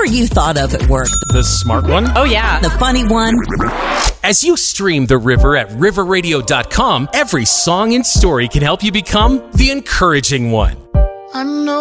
are you thought of at work? The smart one? Oh, yeah. The funny one? As you stream The River at riverradio.com, every song and story can help you become the encouraging one. I know